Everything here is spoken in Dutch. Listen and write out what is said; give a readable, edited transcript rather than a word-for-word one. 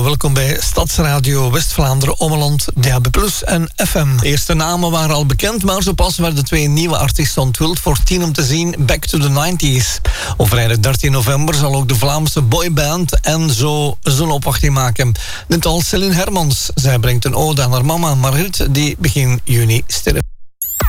welkom bij Stadsradio West-Vlaanderen, Ommeland, DAB+ en FM. De eerste namen waren al bekend, maar zo pas werden 2 nieuwe artiesten onthuld voor 10 om te zien Back to the 90s. Op vrijdag 13 november zal ook de Vlaamse boyband Enzo zijn opwachting maken. Net als Céline Hermans. Zij brengt een ode aan haar mama Margriet, die begin juni stierf.